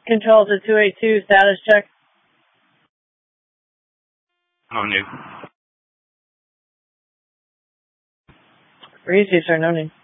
Control to 282, status check. On you. Easy, sir, no need.